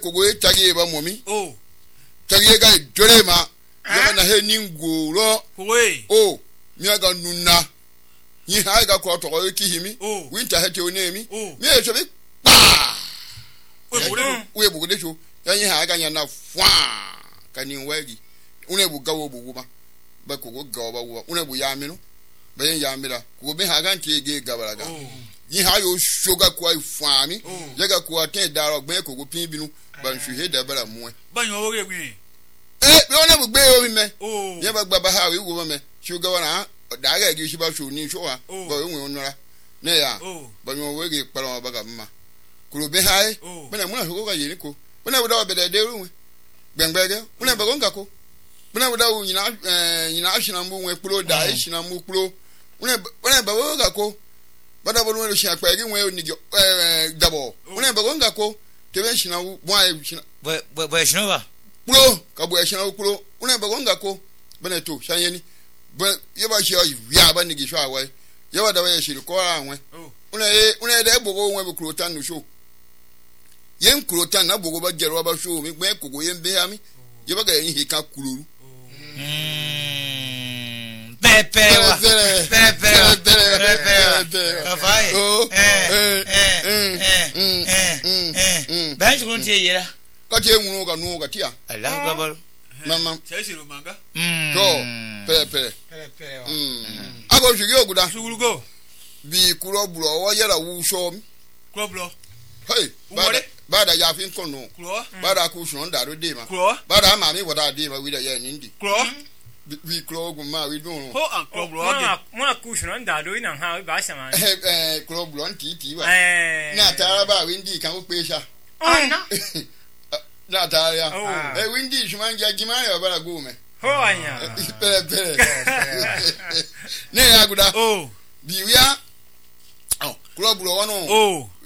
kogo tagi ba momi oh tagi ga jore ma ya na he ningoro kowe oh mi aga nunna yi ha ga ko to ki himi winter hete onemi mi e so bi pa we bu de so ya yi ha ga nya na fwa kani wagi une bu gawo bu ba ba kogo gawo ba wo une bu ya mi no ba yin ya mi da kogo bi ha ga ntie ge gabaraga yi ha yo shoga kwa fami yaga kwa ten daro gbe kogo pin binu ba nsu he da bara mu ba yan wo gbe bi ona bu gbe o mi me ye ba gba ha we wo me shoga wana da ga gi shi ba sho ni sho wa ba we onura ne ya ba yan wo ge pala ba ga mma kuro be hai bena mu na shogo ga yiri ko bena bu da be de ru gbengbege bena ba gonga ko bena bu da wu nyina ashina mbu nwe kplo da ashina mbu kplo bena ba wo ga ko bada bo no shi akpa gi nwe oni dabo bena ba gonga ko tebe shina wu bo ai shina bo shina wa kplo ka bo shina wu kplo bena ba gonga ko bena to shanyeni ye ba shi ya ba ni gi sho awai ye wa da ba shi ko anwe una da bogo nwe bu kro tan no show yen kuro tan na bogo ba jero ba show mi gbe kogo yen be ami ye ba ga yin hi ka kururu pepe kafai ba shi kun ce yira ka je mu ga nu ga tia Allah gabar mama sai shi manga to pepe ago shi yo guda sugurugo bi kuro bro wo yara wu show mi kuro bro hey bada ya fin kono kuro bada ku shon da do de ma kuro bada ma mi wada de ma wi da ya ni ndi kuro bi kuro gu ma wi dun ho an kuro bro mo ku shon da do ina ha ba sha ma kuro bro ti wa na tara ba wi ndi kan o pe sha na tara ya wi ndi shuma nja jima ya bara go me ho anya pere ne ya guda bi wi ya kuro bro wono